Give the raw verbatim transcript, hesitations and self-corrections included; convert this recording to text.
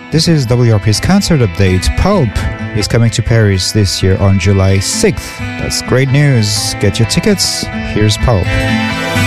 This is W R P's concert update. Pulp is coming to Paris this year on July sixth. That's great news. Get your tickets. Here's Pulp.